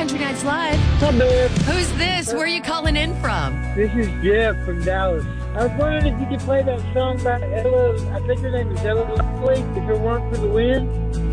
Country Nights Live. What's up, man? Who's this? Where are you calling in from? This is Jeff from Dallas. I was wondering if you could play that song by Ella. I think her name is Ella Lovely. If it weren't for the wind.